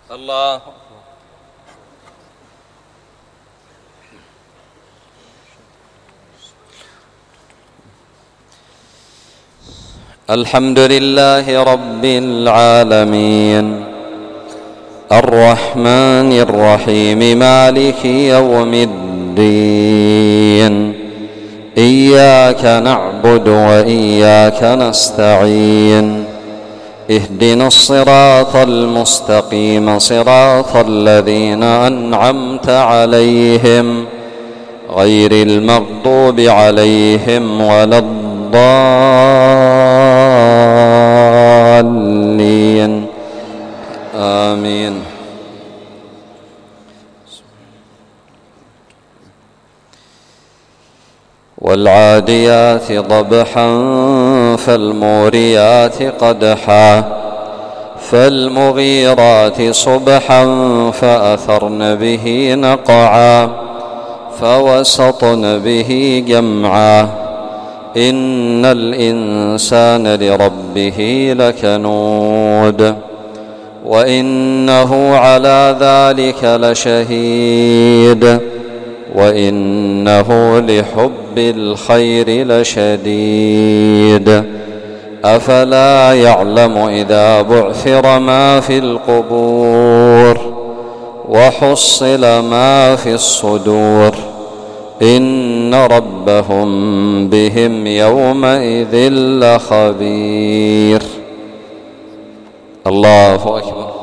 الله. الحمد لله رب العالمين الرحمن الرحيم مالك يوم الدين إياك نعبد وإياك نستعين اهدنا الصراط المستقيم صراط الذين أنعمت عليهم غير المغضوب عليهم ولا الضالين آمين. والعاديات ضبحا فالموريات قدحا فالمغيرات صبحا فأثرن به نقعا فوسطن به جمعا إن الإنسان لربه لكنود وإنه على ذلك لشهيد وإنه لحب الخير لشديد أفلا يعلم إذا بعثر ما في القبور وحصل ما في الصدور إن ربهم بهم يومئذ لخبير. الله أكبر.